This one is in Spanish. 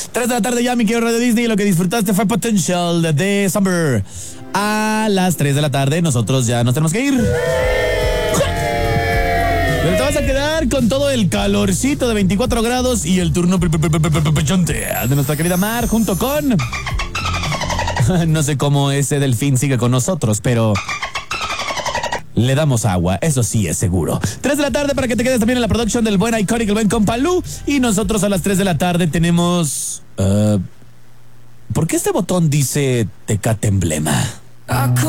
3 de la tarde ya, mi querido Radio Disney. Lo que disfrutaste fue Potential de Summer. A las 3 de la tarde nosotros ya nos tenemos que ir. Pero te vas a quedar con todo el calorcito de 24 grados y el turno pechonte de nuestra querida Mar junto con... No sé cómo ese delfín sigue con nosotros, pero... le damos agua, eso sí es seguro. 3 de la tarde para que te quedes también en la producción del buen Iconic, el buen compa Lu. Y nosotros a las 3 de la tarde tenemos... ¿por qué este botón dice Tecate Emblema?